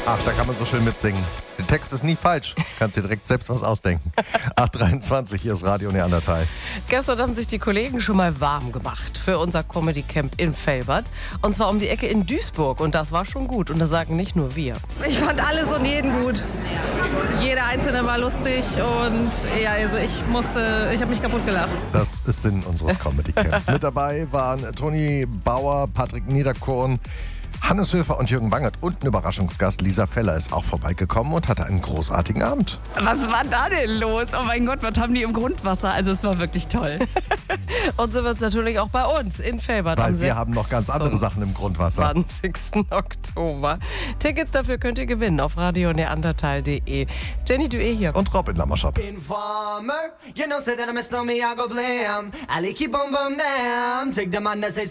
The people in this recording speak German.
Ach, da kann man so schön mitsingen. Der Text ist nie falsch. Kannst dir direkt selbst was ausdenken. 8:23, hier ist Radio Neandertal. Gestern haben sich die Kollegen schon mal warm gemacht für unser Comedy Camp in Velbert. Und zwar um die Ecke in Duisburg. Und das war schon gut. Und das sagen nicht nur wir. Ich fand alles und jeden gut. Jeder Einzelne war lustig und ja, also ich habe mich kaputt gelacht. Das ist Sinn unseres Comedy Camps. Mit dabei waren Toni Bauer, Patrick Niederkorn, Hannes Höfer und Jürgen Bangert. Und ein Überraschungsgast, Lisa Feller, ist auch vorbeigekommen und hatte einen großartigen Abend. Was war da denn los? Oh mein Gott, was haben die im Grundwasser? Also es war wirklich toll. Und so wird es natürlich auch bei uns in Velbert. Weil wir haben noch ganz andere Sachen im Grundwasser. 20. Oktober. Tickets dafür könnt ihr gewinnen auf radioneandertal.de. Jenny Dué hier. Und Rob in Lammershop. Informer, you know, say that I miss no me, I go blam. I like you, boom, boom, damn. Take the man that say